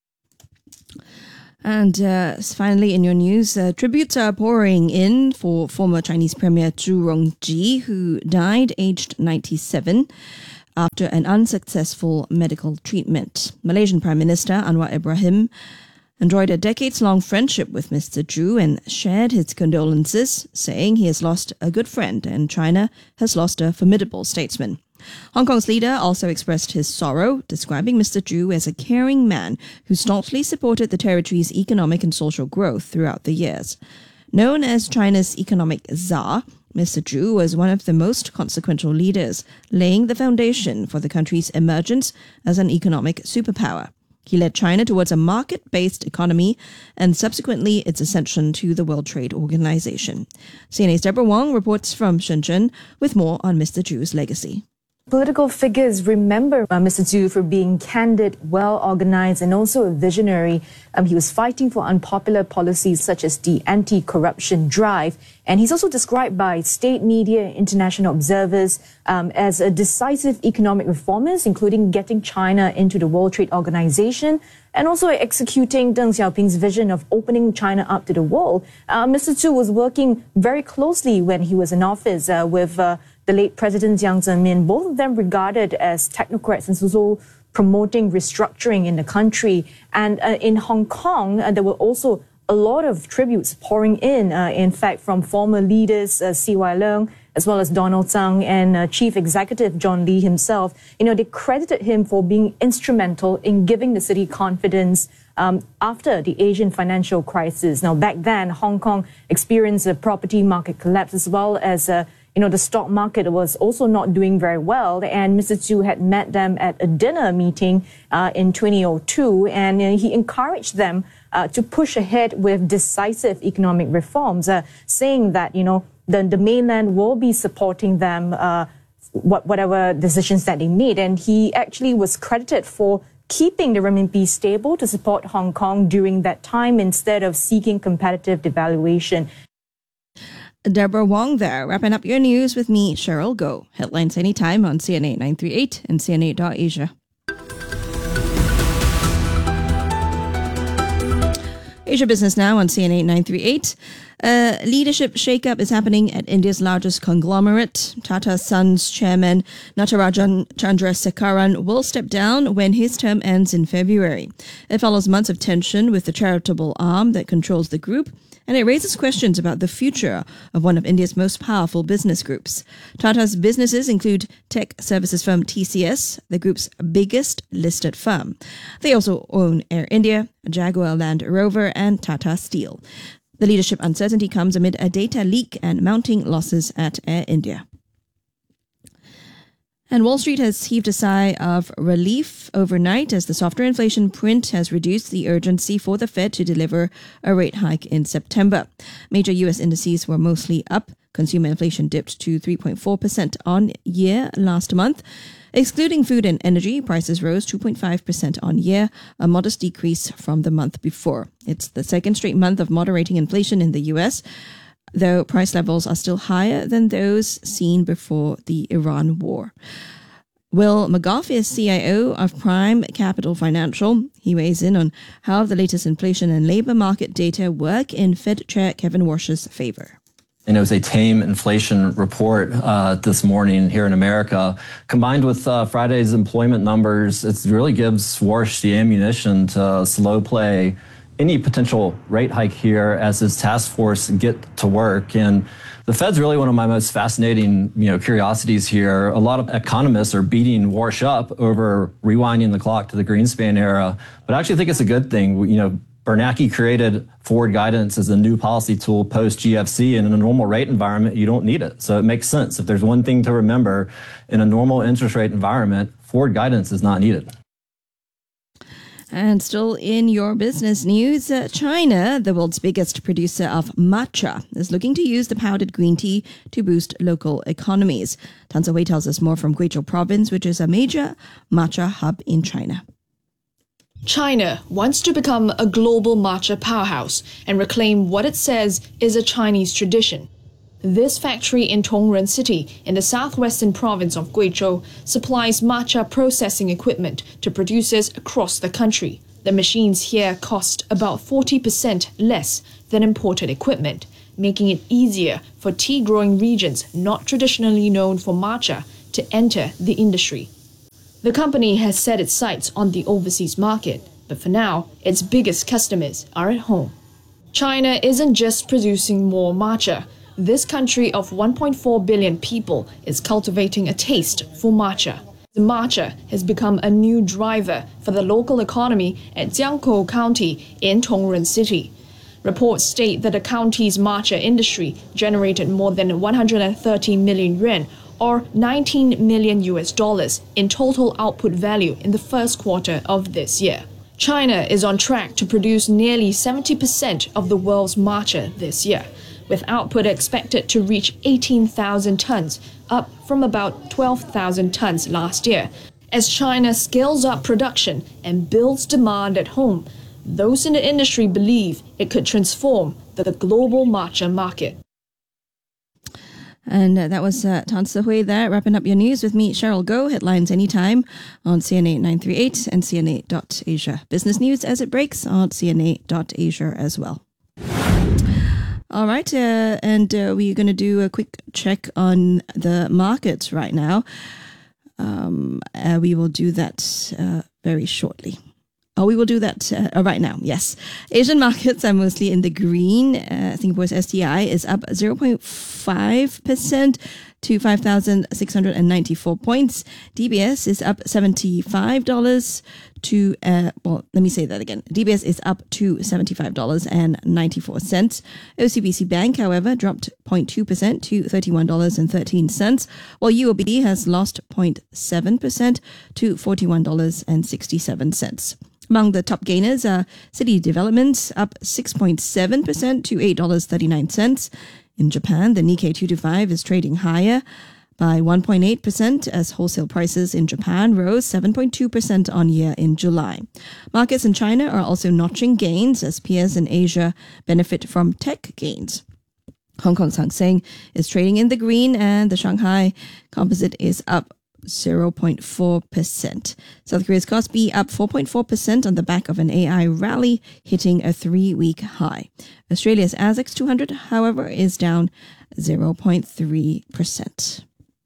And finally, in your news, tributes are pouring in for former Chinese Premier Zhu Rongji, who died aged 97 after an unsuccessful medical treatment. Malaysian Prime Minister Anwar Ibrahim enjoyed a decades-long friendship with Mr. Zhu and shared his condolences, saying he has lost a good friend and China has lost a formidable statesman. Hong Kong's leader also expressed his sorrow, describing Mr. Zhu as a caring man who staunchly supported the territory's economic and social growth throughout the years. Known as China's economic czar, Mr. Zhu was one of the most consequential leaders, laying the foundation for the country's emergence as an economic superpower. He led China towards a market-based economy and subsequently its ascension to the World Trade Organization. CNA's Deborah Wong reports from Shenzhen with more on Mr. Zhu's legacy. Political figures remember Mr. Zhu for being candid, well-organized, and also a visionary. He was fighting for unpopular policies such as the anti-corruption drive. And he's also described by state media, international observers, as a decisive economic reformist, including getting China into the World Trade Organization and also executing Deng Xiaoping's vision of opening China up to the world. Mr. Zhu was working very closely when he was in office with the late President Jiang Zemin, both of them regarded as technocrats and also promoting restructuring in the country. And in Hong Kong, there were also a lot of tributes pouring in fact, from former leaders C.Y. Leung, as well as Donald Tsang and Chief Executive John Lee himself. They credited him for being instrumental in giving the city confidence after the Asian financial crisis. Now, back then, Hong Kong experienced a property market collapse as well as the stock market was also not doing very well. And Mr. Zhu had met them at a dinner meeting in 2002, and he encouraged them to push ahead with decisive economic reforms, saying that, the mainland will be supporting them, whatever decisions that they made. And he actually was credited for keeping the renminbi stable to support Hong Kong during that time instead of seeking competitive devaluation. Deborah Wong there, wrapping up your news with me, Cheryl Goh. Headlines anytime on CNA 938 and CNA.Asia. Asia Business Now on CNA 938. Leadership shakeup is happening at India's largest conglomerate. Tata Sons chairman Natarajan Chandrasekaran will step down when his term ends in February. It follows months of tension with the charitable arm that controls the group, and it raises questions about the future of one of India's most powerful business groups. Tata's businesses include tech services firm TCS, the group's biggest listed firm. They also own Air India, Jaguar Land Rover, and Tata Steel. The leadership uncertainty comes amid a data leak and mounting losses at Air India. And Wall Street has heaved a sigh of relief overnight as the softer inflation print has reduced the urgency for the Fed to deliver a rate hike in September. Major U.S. indices were mostly up. Consumer inflation dipped to 3.4% on year last month. Excluding food and energy, prices rose 2.5% on year, a modest decrease from the month before. It's the second straight month of moderating inflation in the U.S., though price levels are still higher than those seen before the Iran war. Will McGough is CIO of Prime Capital Financial. He weighs in on how the latest inflation and labor market data work in Fed Chair Kevin Warsh's favor. And it was a tame inflation report this morning here in America. Combined with Friday's employment numbers, it really gives Warsh the ammunition to slow play any potential rate hike here as his task force get to work. And the Fed's really one of my most fascinating, curiosities here. A lot of economists are beating Warsh up over rewinding the clock to the Greenspan era, but I actually think it's a good thing. Bernanke created forward guidance as a new policy tool post-GFC, and in a normal rate environment, you don't need it. So it makes sense. If there's one thing to remember, in a normal interest rate environment, forward guidance is not needed. And still in your business news, China, the world's biggest producer of matcha, is looking to use the powdered green tea to boost local economies. Tan Tse-hui tells us more from Guizhou province, which is a major matcha hub in China. China wants to become a global matcha powerhouse and reclaim what it says is a Chinese tradition. This factory in Tongren City in the southwestern province of Guizhou supplies matcha processing equipment to producers across the country. The machines here cost about 40% less than imported equipment, making it easier for tea-growing regions not traditionally known for matcha to enter the industry. The company has set its sights on the overseas market, but for now, its biggest customers are at home. China isn't just producing more matcha. This country of 1.4 billion people is cultivating a taste for matcha. The matcha has become a new driver for the local economy at Jiangkou County in Tongren City. Reports state that the county's matcha industry generated more than 130 million yuan, or $19 million in total output value in the first quarter of this year. China is on track to produce nearly 70% of the world's matcha this year, with output expected to reach 18,000 tons, up from about 12,000 tons last year. As China scales up production and builds demand at home, those in the industry believe it could transform the global matcha market. And that was Tan Tse-hui there, wrapping up your news with me, Cheryl Goh. Headlines anytime on CNA 938 and CNA.Asia. Business news as it breaks on CNA.Asia as well. All right, and we're going to do a quick check on the markets right now. We will do that very shortly. We will do that right now, yes. Asian markets are mostly in the green. Singapore's STI is up 0.5% to 5,694 points. DBS is up $75 to, DBS is up to $75.94. OCBC Bank, however, dropped 0.2% to $31.13, while UOB has lost 0.7% to $41.67. Among the top gainers are City Developments, up 6.7% to $8.39. In Japan, the Nikkei 225 is trading higher by 1.8% as wholesale prices in Japan rose 7.2% on year in July. Markets in China are also notching gains as peers in Asia benefit from tech gains. Hong Kong's Hang Seng is trading in the green and the Shanghai Composite is up 0.4%. South Korea's Kospi up 4.4% on the back of an AI rally hitting a 3-week high. Australia's ASX 200, however, is down 0.3%.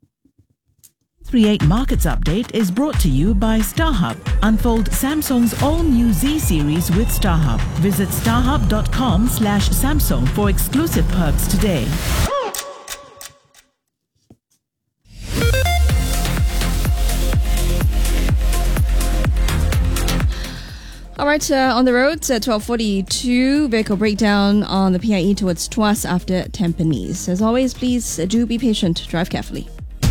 38 Markets Update is brought to you by StarHub. Unfold Samsung's all-new Z series with StarHub. Visit starhub.com/Samsung for exclusive perks today. All right, on the roads at 12:42, vehicle breakdown on the PIE towards Tuas after Tampines. As always, please do be patient, drive carefully.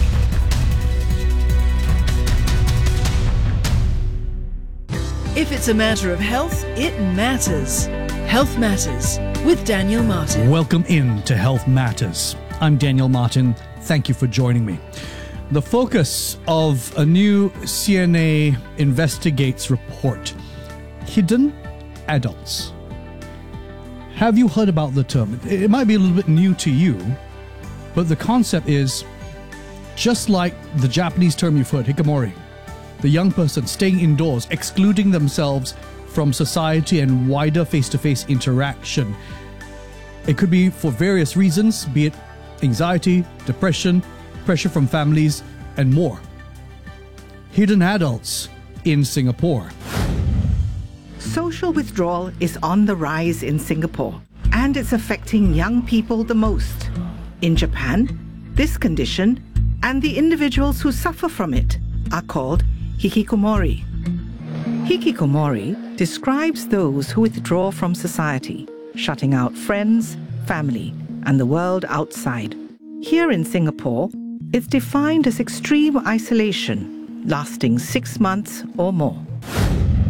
If it's a matter of health, it matters. Health Matters with Daniel Martin. Welcome in to Health Matters. I'm Daniel Martin. Thank you for joining me. The focus of a new CNA Investigates report: hidden adults. Have you heard about the term? It might be a little bit new to you, but the concept is just like the Japanese term you've heard, hikikomori. The young person staying indoors, excluding themselves from society and wider face-to-face interaction. It could be for various reasons, be it anxiety, depression, pressure from families, and more. Hidden adults in Singapore. Social withdrawal is on the rise in Singapore, and it's affecting young people the most. In Japan, this condition and the individuals who suffer from it are called hikikomori. Hikikomori describes those who withdraw from society, shutting out friends, family, and the world outside. Here in Singapore, it's defined as extreme isolation, lasting 6 months or more.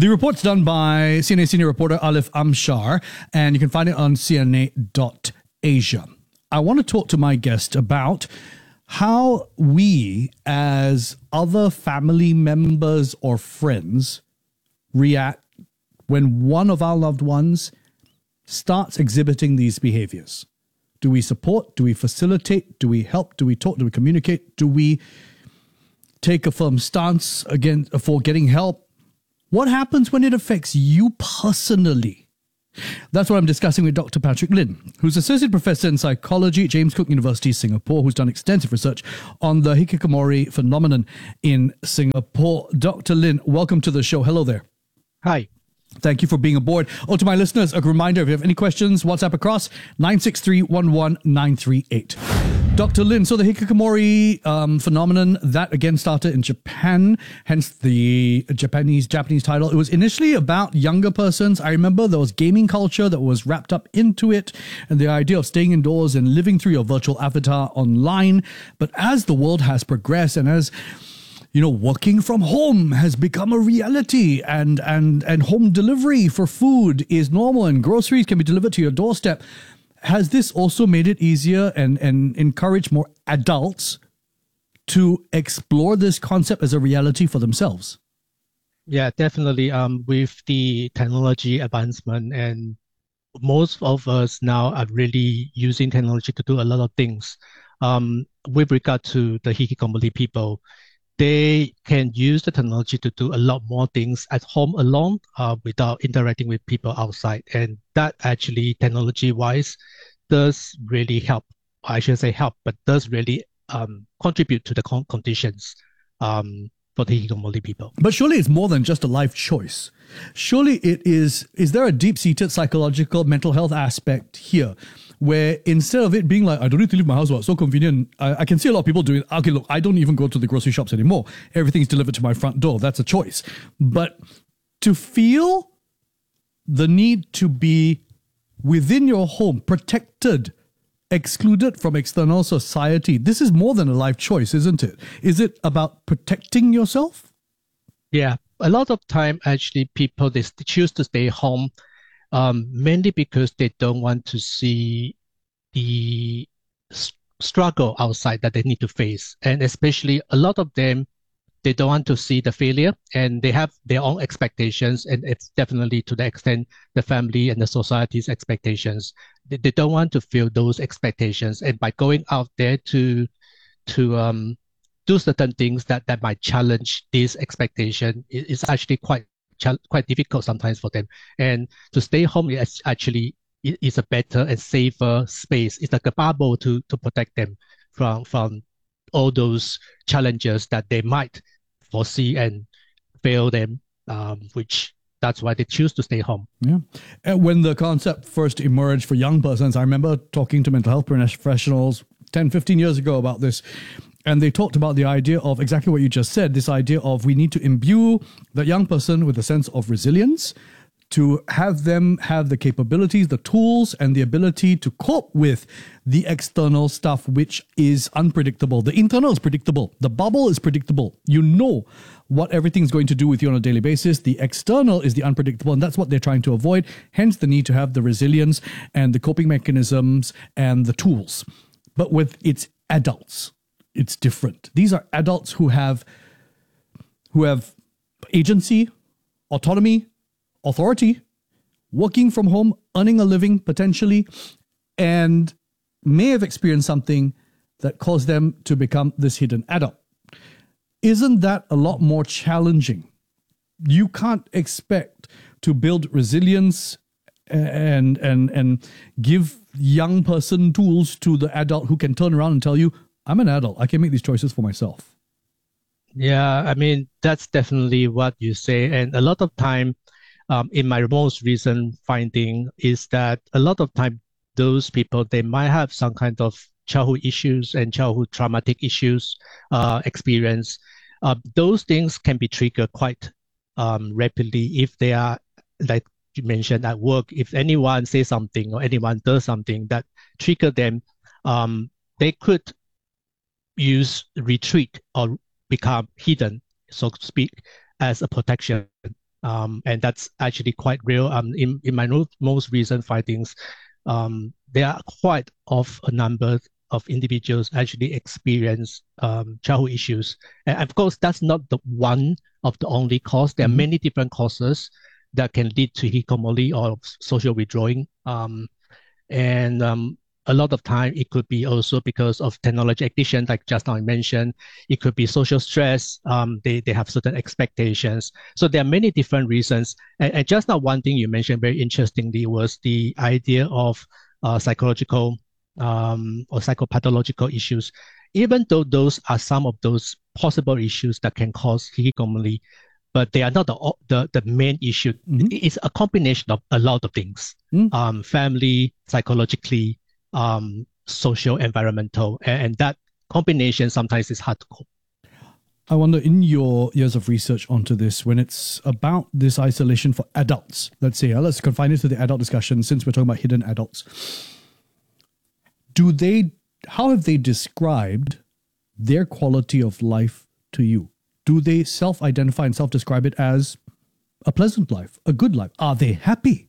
The report's done by CNA senior reporter Alif Amshar, and you can find it on cna.asia. I want to talk to my guest about how we, as other family members or friends, react when one of our loved ones starts exhibiting these behaviors. Do we support? Do we facilitate? Do we help? Do we talk? Do we communicate? Do we take a firm stance for getting help? What happens when it affects you personally? That's what I'm discussing with Dr. Patrick Lin, who's Associate Professor in Psychology at James Cook University, Singapore, who's done extensive research on the hikikomori phenomenon in Singapore. Dr. Lin, welcome to the show. Hello there. Hi. Thank you for being aboard. Oh, to my listeners, a reminder, if you have any questions, WhatsApp across 963-11938. Dr. Lin, so the hikikomori phenomenon, that again started in Japan, hence the Japanese title. It was initially about younger persons. I remember there was gaming culture that was wrapped up into it, and the idea of staying indoors and living through your virtual avatar online. But as the world has progressed, and as working from home has become a reality, and home delivery for food is normal, and groceries can be delivered to your doorstep. Has this also made it easier and encouraged more adults to explore this concept as a reality for themselves? Yeah, definitely. With the technology advancement, and most of us now are really using technology to do a lot of things. With regard to the hikikomori people, they can use the technology to do a lot more things at home alone without interacting with people outside. And that actually, technology-wise, does really help. I shouldn't say help, but does really contribute to the conditions for the hikikomori people. But surely it's more than just a life choice. Surely it is there a deep-seated psychological mental health aspect here, where instead of it being like, I don't need to leave my house, it's so convenient. I can see a lot of people doing, okay, look, I don't even go to the grocery shops anymore. Everything's delivered to my front door. That's a choice. But to feel the need to be within your home, protected, excluded from external society, this is more than a life choice, isn't it? Is it about protecting yourself? Yeah, a lot of time, actually, people, they choose to stay home mainly because they don't want to see the struggle outside that they need to face. And especially a lot of them, they don't want to see the failure, and they have their own expectations. And it's definitely to the extent the family and the society's expectations. They don't want to feel those expectations. And by going out there to do certain things that might challenge this expectation, is actually quite difficult sometimes for them. And to stay home is actually is a better and safer space. It's like a bubble to protect them from all those challenges that they might foresee and fail them, which that's why they choose to stay home. Yeah. And when the concept first emerged for young persons, I remember talking to mental health professionals 10, 15 years ago about this. And they talked about the idea of exactly what you just said, this idea of we need to imbue the young person with a sense of resilience, to have them have the capabilities, the tools, and the ability to cope with the external stuff, which is unpredictable. The internal is predictable. The bubble is predictable. You know what everything's going to do with you on a daily basis. The external is the unpredictable, and that's what they're trying to avoid. Hence the need to have the resilience and the coping mechanisms and the tools. But with its adults, it's different. These are adults who have agency, autonomy, authority, working from home, earning a living potentially, and may have experienced something that caused them to become this hidden adult. Isn't that a lot more challenging? You can't expect to build resilience and give young person tools to the adult who can turn around and tell you, I'm an adult, I can make these choices for myself. Yeah, I mean, that's definitely what you say. And a lot of time, in my most recent finding, is that a lot of time, those people, they might have some kind of childhood issues and childhood traumatic issues experience. Those things can be triggered quite rapidly if they are, like you mentioned, at work. If anyone says something or anyone does something that trigger them, they could use retreat or become hidden, so to speak, as a protection. And that's actually quite real. In my most recent findings, there are quite a number of individuals actually experience childhood issues. And of course, that's not the one of the only cause. There are many different causes that can lead to hikikomori or social withdrawing. A lot of time it could be also because of technology addiction, like just now I mentioned. It could be social stress. They have certain expectations. So there are many different reasons. And just now, one thing you mentioned very interestingly was the idea of psychological or psychopathological issues. Even though those are some of those possible issues that can cause hikikomori, but they are not the main issue. It's a combination of a lot of things, family, psychologically, social, environmental, and that combination sometimes is hard to cope. I wonder, in your years of research onto this, when it's about this isolation for adults, let's say, let's confine it to the adult discussion since we're talking about hidden adults. How have they described their quality of life to you? Do they self-identify and self-describe it as a pleasant life, a good life? Are they happy?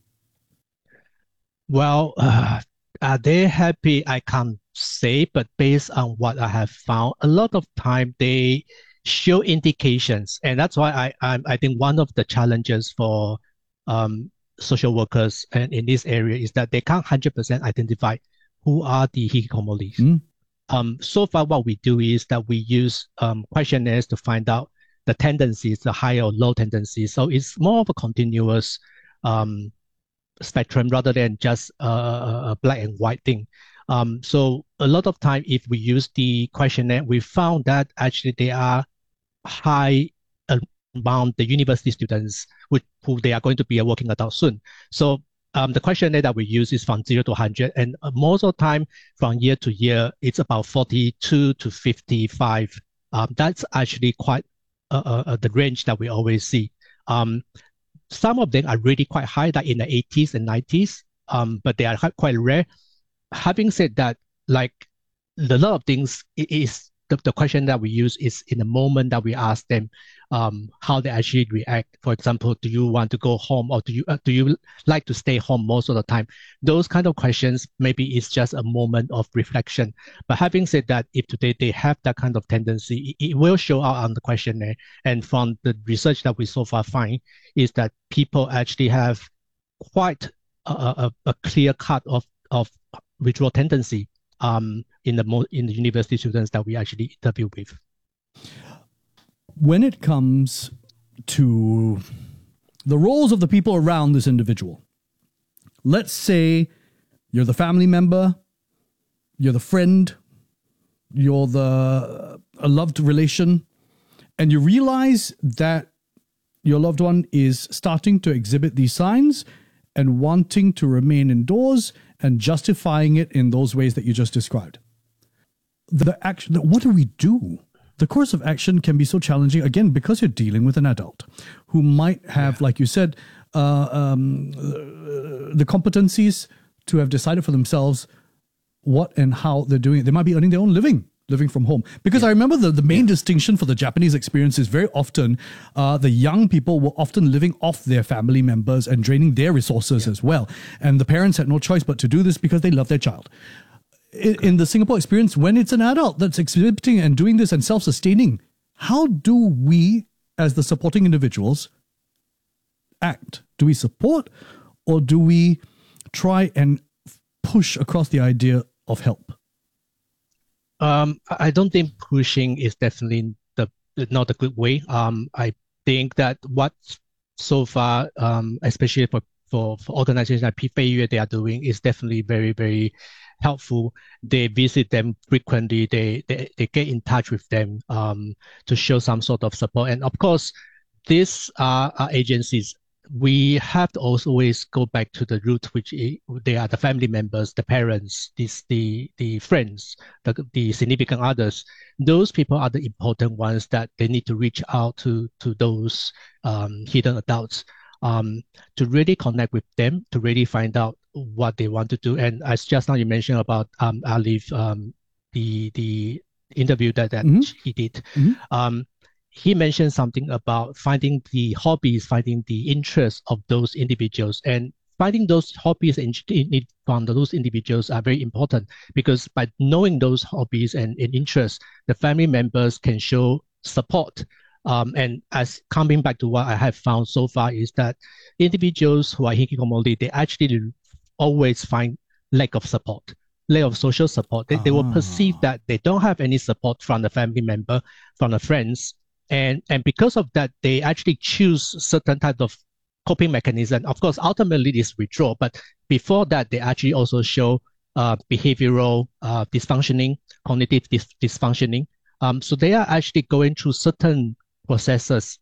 Well, are they happy? I can't say, but based on what I have found, a lot of time they show indications. And that's why I think one of the challenges for social workers and in this area is that they can't 100% identify who are the hikikomoris. So far, what we do is that we use questionnaires to find out the tendencies, the high or low tendencies. So it's more of a continuous spectrum rather than just a black and white thing. So a lot of time, if we use the questionnaire, we found that actually they are high among the university students who they are going to be a working adult soon. So the questionnaire that we use is from 0 to 100, and most of the time from year to year, it's about 42 to 55. That's actually quite the range that we always see. Some of them are really quite high, like in the 80s and 90s, but they are quite rare. Having said that, like a lot of things, it is the question that we use is in the moment that we ask them how they actually react. For example, do you want to go home, or do you like to stay home most of the time? Those kind of questions, maybe it's just a moment of reflection. But having said that, if today they have that kind of tendency, it will show out on the questionnaire. And from the research that we so far find is that people actually have quite a clear cut of withdrawal tendency in the university students that we actually interview with. When it comes to the roles of the people around this individual, let's say you're the family member, you're the friend, you're a loved relation, and you realize that your loved one is starting to exhibit these signs and wanting to remain indoors and justifying it in those ways that you just described. What do we do? The course of action can be so challenging, again, because you're dealing with an adult who might have, like you said, the competencies to have decided for themselves what and how they're doing it. They might be earning their own living from home. Because I remember the main distinction for the Japanese experience is very often the young people were often living off their family members and draining their resources as well. And the parents had no choice but to do this because they love their child. In the Singapore experience, when it's an adult that's exhibiting and doing this and self-sustaining, how do we, as the supporting individuals, act? Do we support, or do we try and push across the idea of help? I don't think pushing is definitely not a good way. I think that what so far, especially for organizations like Peiyue, they are doing is definitely very, very helpful. They visit them frequently. They get in touch with them to show some sort of support. And of course, these are agencies. We have to always go back to the root, which they are the family members, the parents, the friends, the significant others. Those people are the important ones that they need to reach out to those hidden adults to really connect with them, to really find out what they want to do. And as just now you mentioned about Alif, the interview that he did. he mentioned something about finding the hobbies, finding the interests of those individuals, and finding those hobbies from those individuals are very important, because by knowing those hobbies and interests, the family members can show support. And as coming back to what I have found so far is that individuals who are hikikomori, they actually always find lack of support, lack of social support. They will perceive that they don't have any support from the family member, from the friends. And because of that, they actually choose certain type of coping mechanism. Of course, ultimately it's withdrawal, but before that, they actually also show behavioral dysfunctioning, cognitive dysfunctioning. So they are actually going through certain processes